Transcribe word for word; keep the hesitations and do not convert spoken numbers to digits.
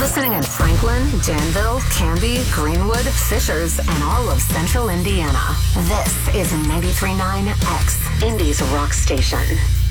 Listening in Franklin, Danville, Canby, Greenwood, Fishers, and all of Central Indiana. This is ninety-three point nine X, Indy's rock station.